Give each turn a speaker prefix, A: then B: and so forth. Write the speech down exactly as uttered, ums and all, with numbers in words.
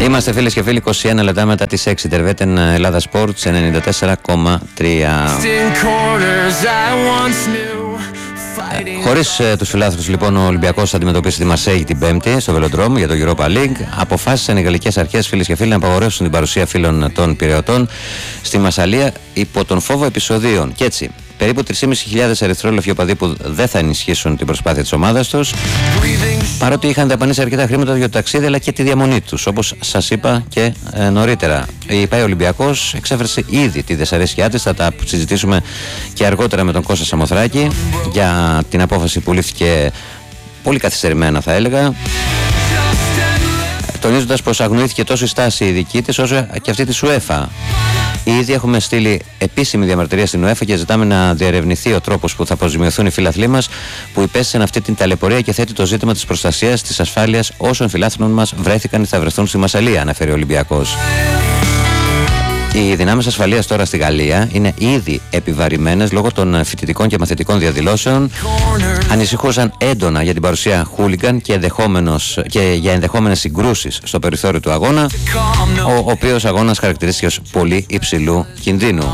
A: Είμαστε φίλες και φίλοι, είκοσι ένα λεπτά μετά τις έξι. Τερβέτεν Ελλάδα Sports ενενήντα τέσσερα κόμμα τρία. Χωρίς ε, τους φιλάθλους, λοιπόν, ο Ολυμπιακός θα αντιμετωπίσει τη Μαρσέιγη την Πέμπτη στο Βελοντρόμ για το Europa League. Αποφάσισαν οι γαλλικές αρχές, φίλες και φίλοι, να απαγορεύσουν την παρουσία φίλων των Πειραιωτών στη Μασσαλία υπό τον φόβο επεισοδίων. Και έτσι, περίπου τρεις χιλιάδες πεντακόσιοι ερυθρόλευκοι οπαδοί που δεν θα ενισχύσουν την προσπάθεια της ομάδας τους, παρότι είχαν δαπανίσει αρκετά χρήματα για το ταξίδι αλλά και τη διαμονή τους. Όπως σας είπα και ε, νωρίτερα, η ΠΑΕ Ολυμπιακός εξέφρασε ήδη τη δυσαρέσκειά της. Θα τα συζητήσουμε και αργότερα με τον Κώστα Σαμοθράκη για την απόφαση που λήφθηκε πολύ καθυστερημένα, θα έλεγα, τονίζοντας πως αγνοήθηκε τόσο η στάση η δική της όσο και αυτή της UEFA. Ήδη έχουμε στείλει επίσημη διαμαρτυρία στην UEFA και ζητάμε να διερευνηθεί ο τρόπος που θα αποζημιωθούν οι φίλαθλοί μας που υπέστησαν αυτή την ταλαιπωρία και θέτει το ζήτημα της προστασίας της ασφάλειας όσων φιλάθλων μας βρέθηκαν ή θα βρεθούν στη Μασσαλία, αναφέρει ο Ολυμπιακός. Οι δυνάμεις ασφαλείας τώρα στη Γαλλία είναι ήδη επιβαρημένες λόγω των φοιτητικών και μαθητικών διαδηλώσεων. Ανησυχούσαν έντονα για την παρουσία χούλιγκαν και, και για ενδεχόμενες συγκρούσεις στο περιθώριο του αγώνα, ο οποίος αγώνας χαρακτηρίστηκε ως πολύ υψηλού κινδύνου.